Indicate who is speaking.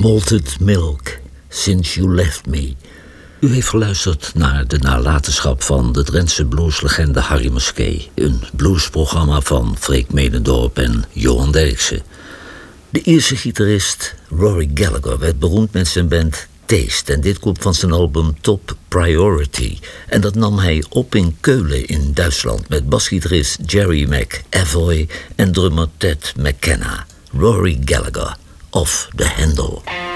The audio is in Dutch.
Speaker 1: Malted Milk, Since You Left Me. U heeft geluisterd naar de nalatenschap van de Drentse blueslegende Harry Musquet. Een bluesprogramma van Freek Medendorp en Johan Derksen. De Ierse gitarist Rory Gallagher werd beroemd met zijn band Taste. En dit komt van zijn album Top Priority. En dat nam hij op in Keulen in Duitsland met basgitarist Jerry McAvoy en drummer Ted McKenna. Rory Gallagher, Off the Handle.